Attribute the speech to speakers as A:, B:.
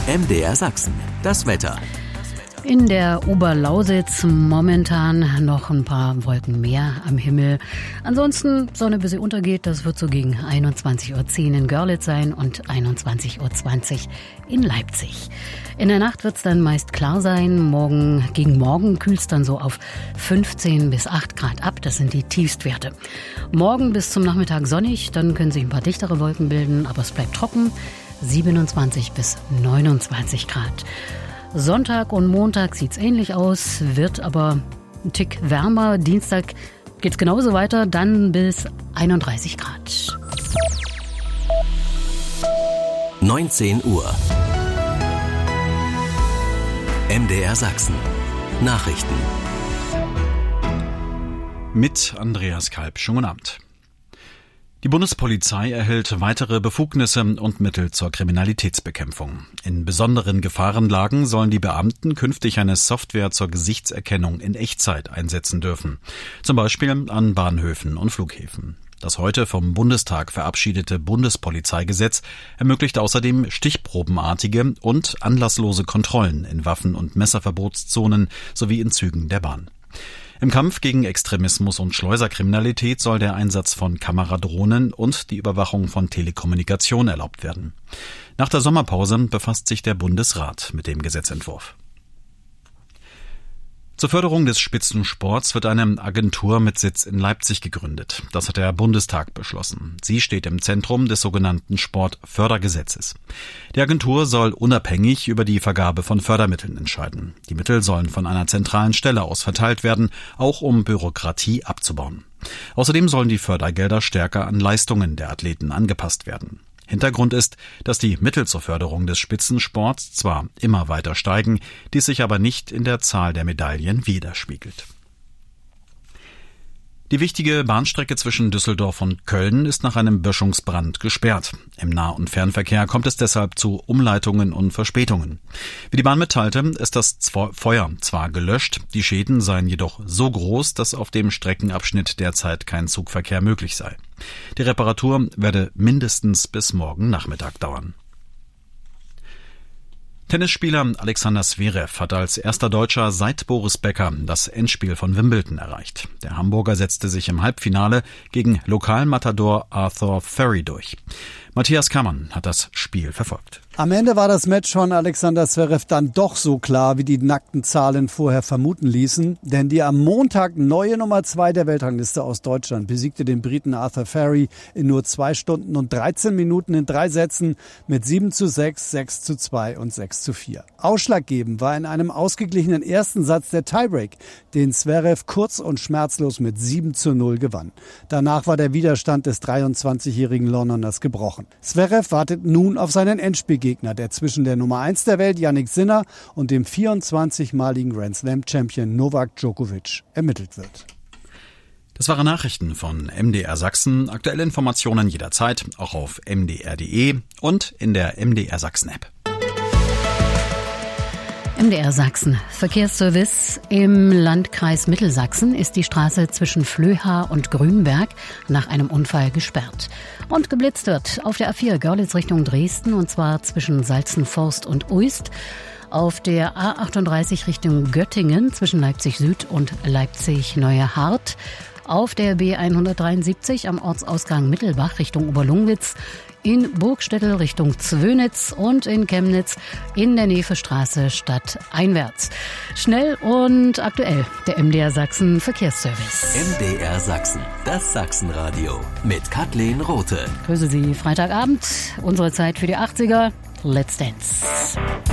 A: MDR Sachsen, das Wetter.
B: In der Oberlausitz momentan noch ein paar Wolken mehr am Himmel. Ansonsten Sonne, bis sie untergeht. Das wird so gegen 21.10 Uhr in Görlitz sein und 21.20 Uhr in Leipzig. In der Nacht wird es dann meist klar sein. Gegen morgen kühlt es dann so auf 15 bis 8 Grad ab. Das sind die Tiefstwerte. Morgen bis zum Nachmittag sonnig. Dann können sich ein paar dichtere Wolken bilden, aber es bleibt trocken. 27 bis 29 Grad. Sonntag und Montag sieht's ähnlich aus, wird aber ein Tick wärmer. Dienstag geht's genauso weiter, dann bis 31 Grad.
A: 19 Uhr. MDR Sachsen. Nachrichten.
C: Mit Andreas Kalb. Schönen guten Abend. Die Bundespolizei erhält weitere Befugnisse und Mittel zur Kriminalitätsbekämpfung. In besonderen Gefahrenlagen sollen die Beamten künftig eine Software zur Gesichtserkennung in Echtzeit einsetzen dürfen. Zum Beispiel an Bahnhöfen und Flughäfen. Das heute vom Bundestag verabschiedete Bundespolizeigesetz ermöglicht außerdem stichprobenartige und anlasslose Kontrollen in Waffen- und Messerverbotszonen sowie in Zügen der Bahn. Im Kampf gegen Extremismus und Schleuserkriminalität soll der Einsatz von Kameradrohnen und die Überwachung von Telekommunikation erlaubt werden. Nach der Sommerpause befasst sich der Bundesrat mit dem Gesetzentwurf. Zur Förderung des Spitzensports wird eine Agentur mit Sitz in Leipzig gegründet. Das hat der Bundestag beschlossen. Sie steht im Zentrum des sogenannten Sportfördergesetzes. Die Agentur soll unabhängig über die Vergabe von Fördermitteln entscheiden. Die Mittel sollen von einer zentralen Stelle aus verteilt werden, auch um Bürokratie abzubauen. Außerdem sollen die Fördergelder stärker an Leistungen der Athleten angepasst werden. Hintergrund ist, dass die Mittel zur Förderung des Spitzensports zwar immer weiter steigen, dies sich aber nicht in der Zahl der Medaillen widerspiegelt. Die wichtige Bahnstrecke zwischen Düsseldorf und Köln ist nach einem Böschungsbrand gesperrt. Im Nah- und Fernverkehr kommt es deshalb zu Umleitungen und Verspätungen. Wie die Bahn mitteilte, ist das Feuer zwar gelöscht, die Schäden seien jedoch so groß, dass auf dem Streckenabschnitt derzeit kein Zugverkehr möglich sei. Die Reparatur werde mindestens bis morgen Nachmittag dauern. Tennisspieler Alexander Zverev hat als erster Deutscher seit Boris Becker das Endspiel von Wimbledon erreicht. Der Hamburger setzte sich im Halbfinale gegen Lokalmatador Arthur Ferry durch. Matthias Kammann hat das Spiel verfolgt.
D: Am Ende war das Match von Alexander Zverev dann doch so klar, wie die nackten Zahlen vorher vermuten ließen. Denn die am Montag neue Nummer 2 der Weltrangliste aus Deutschland besiegte den Briten Arthur Ferry in nur 2 Stunden und 13 Minuten in 3 Sätzen mit 7:6, 6:2 und 6:4. Ausschlaggebend war in einem ausgeglichenen ersten Satz der Tiebreak, den Zverev kurz und schmerzlos mit 7:0 gewann. Danach war der Widerstand des 23-jährigen Londoners gebrochen. Zverev wartet nun auf seinen Endspielgegner, der zwischen der Nummer 1 der Welt, Jannik Sinner, und dem 24-maligen Grand Slam-Champion Novak Djokovic ermittelt wird.
C: Das waren Nachrichten von MDR Sachsen. Aktuelle Informationen jederzeit, auch auf mdr.de und in der MDR Sachsen-App.
B: MDR Sachsen Verkehrsservice. Im Landkreis Mittelsachsen ist die Straße zwischen Flöha und Grünberg nach einem Unfall gesperrt. Und geblitzt wird auf der A4 Görlitz Richtung Dresden, und zwar zwischen Salzenforst und Uist. Auf der A38 Richtung Göttingen zwischen Leipzig Süd und Leipzig Neue Hart. Auf der B173 am Ortsausgang Mittelbach Richtung Oberlungwitz. In Burgstädtel Richtung Zwönitz und in Chemnitz in der Nevestraße stadteinwärts. Schnell und aktuell der MDR Sachsen Verkehrsservice.
A: MDR Sachsen, das Sachsenradio mit Kathleen Rothe.
B: Grüße Sie, Freitagabend, unsere Zeit für die 80er. Let's Dance.